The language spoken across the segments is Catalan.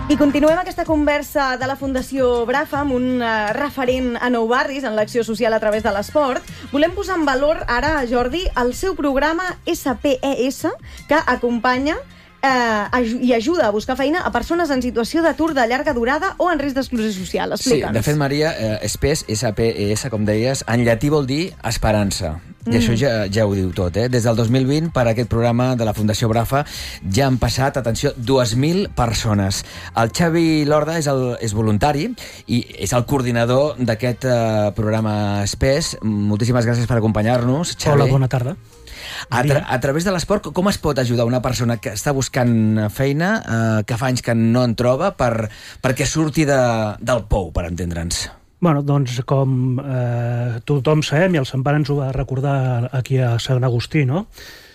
I continuem aquesta conversa de la Fundació Brafa amb un referent a Nou Barris en l'acció social a través de l'esport. Volem posar en valor ara, Jordi, el seu programa SPES, que acompanya i ajuda a buscar feina a persones en situació d'atur de llarga durada o en risc d'exclusió social. Explica'ns. Sí, de fet, Maria, SPES, S-P-E-S, com deies, en llatí vol dir esperança. I això ja ho diu tot, eh? Des del 2020, per aquest programa de la Fundació Brafa, ja han passat, atenció, 2.000 persones. El Xavi Lorda és voluntari i és el coordinador d'aquest programa SPES. Moltíssimes gràcies per acompanyar-nos, Xavi. Hola, bona tarda. A través de l'esport, com es pot ajudar una persona que està buscant feina, que fa anys que no en troba, perquè surti del pou, per entendre'ns? Bueno, doncs com tothom sabem, i el Sant Pare ens ho va recordar aquí a Sant Agustí, ¿no?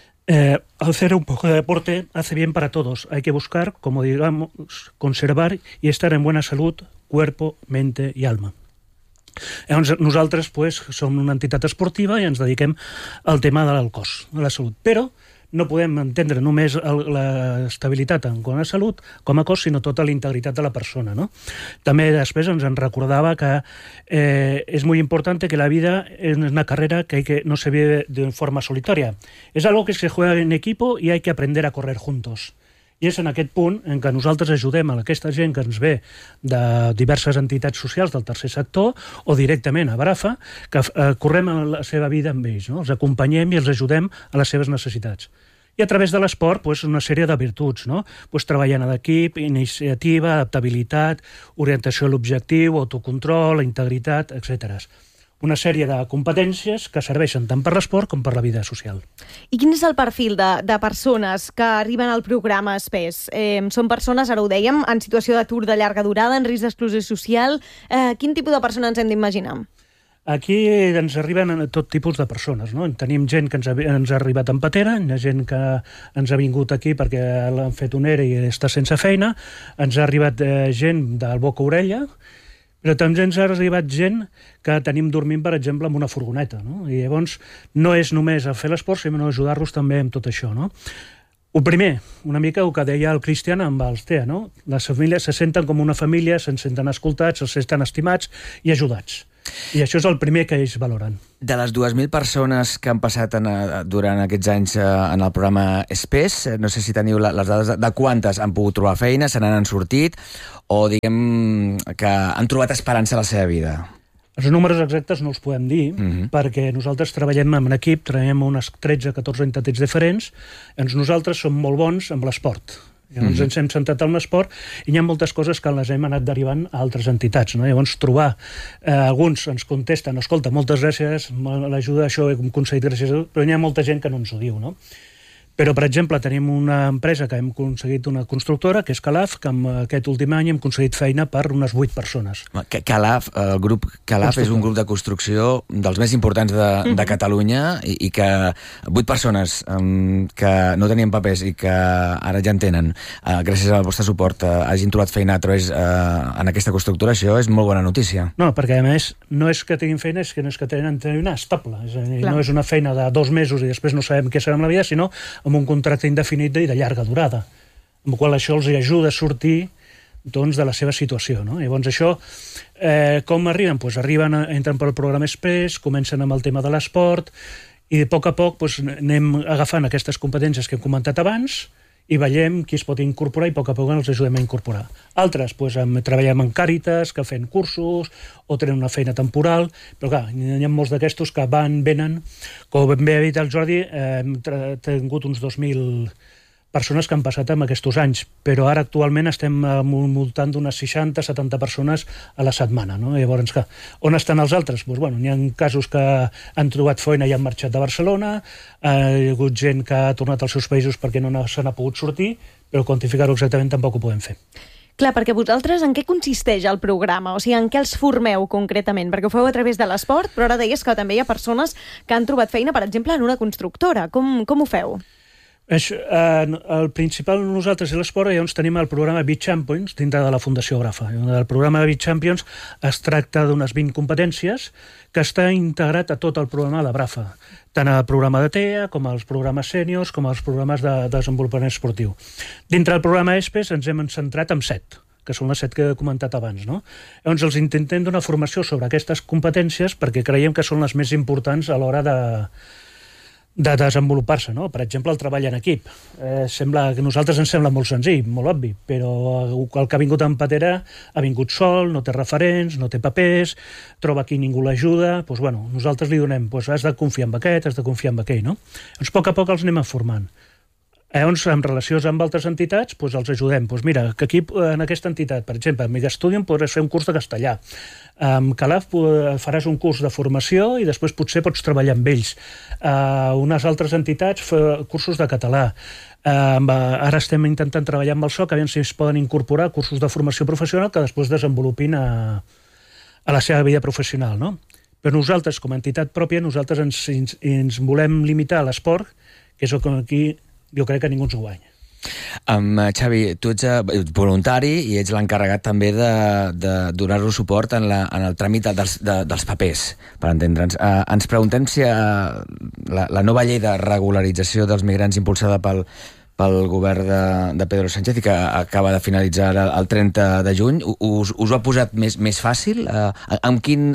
Hacer un poco de deporte hace bien para todos. Hay que buscar, como digamos, conservar y estar en buena salud, cuerpo, mente y alma. Llavors, nosaltres som una entitat esportiva i ens dediquem al tema del cos, a la salut. Però no podem entendre només l'estabilitat en quant a salut com a cos, sinó tota la integritat de la persona, ¿no? També després ens en recordava que es muy importante que la vida es una carrera que no se vive de forma solitaria. Es algo que se juega en equipo y hay que aprender a correr juntos. I és en aquest punt en què nosaltres ajudem a aquesta gent que ens ve de diverses entitats socials del tercer sector o directament a Brafa, que correm la seva vida amb ells, no? Els acompanyem i els ajudem a les seves necessitats. I a través de l'esport, una sèrie de virtuts, no? Treballant en equip, iniciativa, adaptabilitat, orientació a l'objectiu, autocontrol, integritat, etc. Una sèrie de competències que serveixen tant per l'esport com per la vida social. I quin és el perfil de persones que arriben al programa SPES? Són persones, ara ho dèiem, en situació d'atur de llarga durada, en risc d'exclusió social. Quin tipus de persona ens hem d'imaginar? Aquí ens arriben tot tipus de persones, no? Tenim gent que ens ha arribat en patera, hi ha gent que ens ha vingut aquí perquè l'han fet un ERE i està sense feina, ens ha arribat gent del boca-orella, però també ens ha arribat gent que tenim dormint, per exemple, en una furgoneta, no? I llavors no és només a fer l'esport, sinó ajudar-los també amb tot això, no? El primer, una mica el que deia el Cristian amb els TEA, no? Les famílies se senten com una família, se senten escoltats, se senten estimats i ajudats. I això és el primer que ells valoren. De les 2.000 persones que han passat durant aquests anys en el programa SPES, no sé si teniu les dades de quantes han pogut trobar feina, se n'han sortit, o diguem que han trobat esperança a la seva vida? Els números exactes no els podem dir, perquè nosaltres treballem en equip, treballem unes 13-14 entitats diferents, nosaltres som molt bons amb l'esport. Llavors ens hem centrat en l'esport i hi ha moltes coses que les hem anat derivant a altres entitats, no? Llavors trobar, alguns ens contesten, escolta, moltes gràcies, l'ajuda, això ho hem aconseguit gràcies a tu, però hi ha molta gent que no ens ho diu, no? Però, per exemple, tenim una empresa que hem aconseguit, una constructora, que és Calaf, que amb aquest últim any hem aconseguit feina per unes 8 persones. Calaf, el grup Calaf és un grup de construcció dels més importants de Catalunya i que 8 persones que no tenien papers i que ara ja en tenen, gràcies al vostre suport, hagin trobat feina a través en aquesta constructora, això és molt bona notícia. No, perquè a més no és que tinguin feina, és que no és que tenen feina estable. És a dir, no és una feina de 2 mesos i després no sabem què serà amb la vida, sinó amb un contracte indefinit i de llarga durada, amb el qual això els ajuda a sortir de la seva situació, no? Llavors això, com arriben? Arriben, entren pel programa SPES, comencen amb el tema de l'esport i a poc anem agafant aquestes competències que hem comentat abans i veiem qui es pot incorporar i a poc els ajudem a incorporar. Altres, treballem en Càritas, que fan cursos o tenen una feina temporal, però clar, hi ha molts d'aquestos que venen. Com bé ha dit el Jordi, hem tingut uns 2.000 persones que han passat en aquests anys, però ara actualment estem al voltant d'unes 60-70 persones a la setmana, no? Llavors, on estan els altres? Hi ha casos que han trobat feina i han marxat de Barcelona, hi ha hagut gent que ha tornat als seus països perquè no se n'ha pogut sortir, però quantificar-ho exactament tampoc ho podem fer. Clar, perquè vosaltres en què consisteix el programa? O sigui, en què els formeu concretament? Perquè ho feu a través de l'esport, però ara deies que també hi ha persones que han trobat feina, per exemple, en una constructora. Com ho feu? El principal nosaltres i l'esport, llavors tenim el programa Beach Champions dintre de la Fundació Brafa. El programa Beach Champions es tracta d'unes 20 competències que està integrat a tot el programa de Brafa, tant al programa de TEA com als programes sèniors com als programes de desenvolupament esportiu. Dintre del programa ESPES ens hem centrat en 7, que són les 7 que he comentat abans, no? Llavors els intentem donar formació sobre aquestes competències perquè creiem que són les més importants a l'hora de desenvolupar-se, no? Per exemple, el treball en equip. Sembla que a nosaltres ens sembla molt senzill, molt obvi, però el que ha vingut en patera ha vingut sol, no té referents, no té papers, troba aquí ningú l'ajuda, doncs, bueno, nosaltres li donem, doncs, has de confiar en aquest, has de confiar en aquell, no? Doncs a poc els anem formant. Llavors, en relacions amb altres entitats, doncs els ajudem. Doncs mira, que aquí, en aquesta entitat, per exemple, a Megastudium podràs fer un curs de castellà. Amb Calaf faràs un curs de formació i després potser pots treballar amb ells. Unes altres entitats, cursos de català. Ara estem intentant treballar amb el SOC, a veure si es poden incorporar cursos de formació professional que després desenvolupin a la seva vida professional, no? Però nosaltres, com a entitat pròpia, nosaltres ens volem limitar a l'esport, que és el que aquí jo crec que ningú ens ho guanya. Xavi, tu ets voluntari i ets l'encarregat també de donar-nos suport en el tràmit dels papers, per entendre'ns. Ens preguntem si la nova llei de regularització dels migrants impulsada pel govern de Pedro Sánchez i que acaba de finalitzar el 30 de juny, us ho ha posat més fàcil? Amb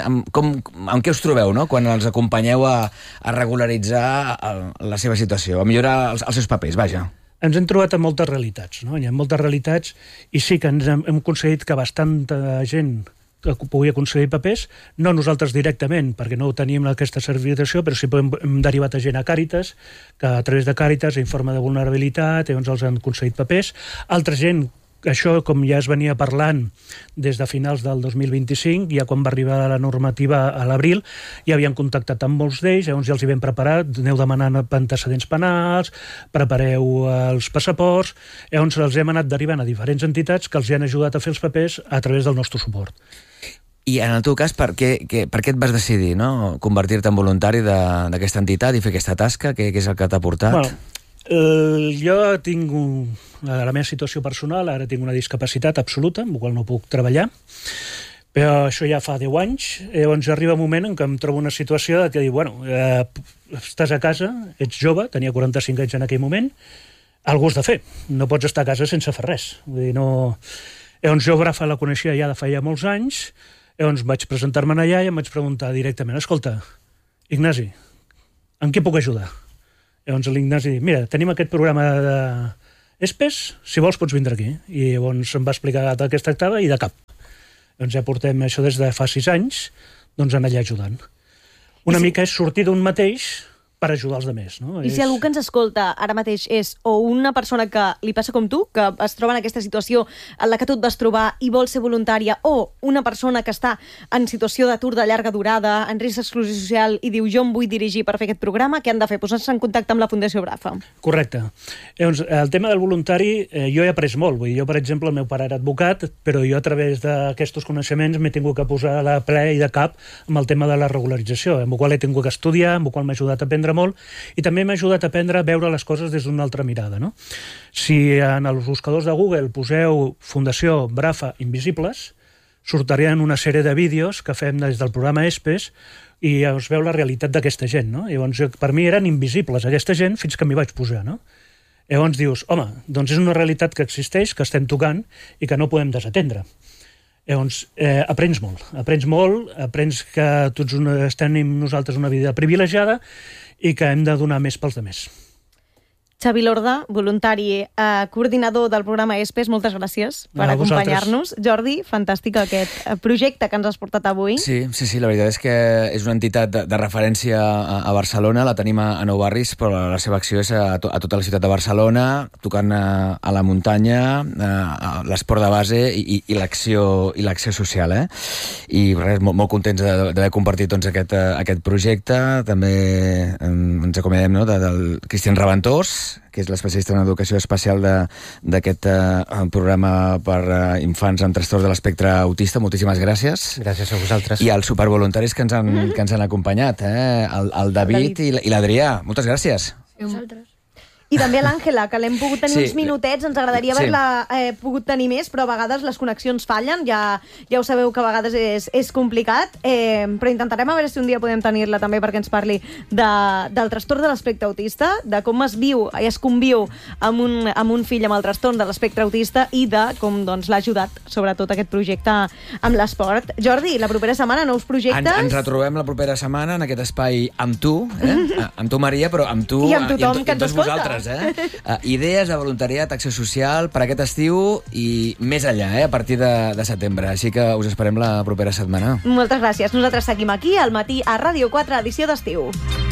què us trobeu, no?, quan els acompanyeu a regularitzar la seva situació, a millorar els seus papers, vaja? Ens hem trobat amb moltes realitats, no? Hi ha moltes realitats i sí que hem aconseguit que bastanta gent que pugui aconseguir papers, no nosaltres directament, perquè no teníem aquesta certificació, però sí hem derivat a gent a Càritas, que a través de Càritas informa de vulnerabilitat, llavors els han aconseguit papers. Altra gent, això com ja es venia parlant des de finals del 2025, ja quan va arribar la normativa a l'abril, ja havien contactat amb molts d'ells, llavors ja els hi vam preparar, aneu demanant antecedents penals, prepareu els passaports, llavors els hem anat derivant a diferents entitats que els han ajudat a fer els papers a través del nostre suport. I en el teu cas, per què et vas decidir, no?, convertir-te en voluntari d'aquesta entitat i fer aquesta tasca? Què és el que t'ha portat? Bueno, jo tinc la meva situació personal, ara tinc una discapacitat absoluta, amb la qual no puc treballar, però això ja fa 10 anys, llavors arriba un moment en què em trobo una situació que dic, bueno, estàs a casa, ets jove, tenia 45 anys en aquell moment, algú has de fer, no pots estar a casa sense fer res. Vull dir, no... Llavors jo Brafa la coneixia ja de feia molts anys, llavors vaig presentar-me allà i em vaig preguntar directament, escolta, Ignasi, en què puc ajudar? Llavors l'Ignasi diu, mira, tenim aquest programa d'ESPES, si vols pots vindre aquí. I llavors em va explicar de què es tractava i de cap. Llavors ja portem això des de fa 6 anys, doncs anar allà ajudant. Una mica és sortir d'un mateix per ajudar els altres, no? I si algú que ens escolta ara mateix és o una persona que li passa com tu, que es troba en aquesta situació en la que tu et vas trobar i vol ser voluntària, o una persona que està en situació d'atur de llarga durada, en risc d'exclusió social i diu jo em vull dirigir per fer aquest programa, què han de fer? Posar-se en contacte amb la Fundació Brafa. Correcte. Llavors, el tema del voluntari jo he après molt. Vull dir, jo, per exemple, el meu pare era advocat, però jo a través d'aquests coneixements m'he tingut que posar a la ple i de cap amb el tema de la regularització, amb el qual he tingut que estudiar, amb el qual m'ha ajudat a aprendre molt, i també m'ha ajudat a aprendre a veure les coses des d'una altra mirada, no? Si en els buscadors de Google poseu Fundació Brafa Invisibles, sortirien una sèrie de vídeos que fem des del programa ESPES i us veu la realitat d'aquesta gent, no? Llavors, per mi eren invisibles aquesta gent fins que m'hi vaig posar, no? Llavors dius, home, doncs és una realitat que existeix, que estem tocant i que no podem desatendre. Llavors, aprens molt, aprens que tots tenim nosaltres una vida privilegiada i que hem de donar més pels altres. Xavi Lorda, voluntari, coordinador del programa ESPES, moltes gràcies per acompanyar-nos. Jordi, fantàstic aquest projecte que ens has portat avui. Sí, la veritat és que és una entitat de referència a Barcelona, la tenim a Nou Barris, però la seva acció és a tota la ciutat de Barcelona, tocant a la muntanya, a l'esport de base i l'acció social, I res, molt contents d'haver compartit doncs, aquest projecte. També ens acomiadem, no?, del Cristian Raventós, que és l'especialista en educació especial d'aquest programa per infants amb trastorn de l'espectre autista. Moltíssimes gràcies. Gràcies a vosaltres. I als supervoluntaris que ens han acompanyat, el David i l'Adrià. Moltes gràcies. A vosaltres. I també l'Àngela, que l'hem pogut tenir Sí. uns minutets, ens agradaria Sí. haver-la pogut tenir més, però a vegades les connexions fallen, ja ho sabeu que a vegades és complicat, però intentarem a veure si un dia podem tenir-la també perquè ens parli del trastorn de l'espectre autista, de com es viu i es conviu amb un fill amb el trastorn de l'espectre autista i de com doncs, l'ha ajudat, sobretot, aquest projecte amb l'esport. Jordi, la propera setmana, nous projectes? Ens retrobem la propera setmana en aquest espai amb tu, amb tu, Maria, però amb tu I amb tothom que ens tots escolta. vosaltres. Idees de voluntariat, acció social per aquest estiu i més enllà, a partir de setembre. Així que us esperem la propera setmana. Moltes gràcies. Nosaltres seguim aquí al matí a Ràdio 4, edició d'estiu.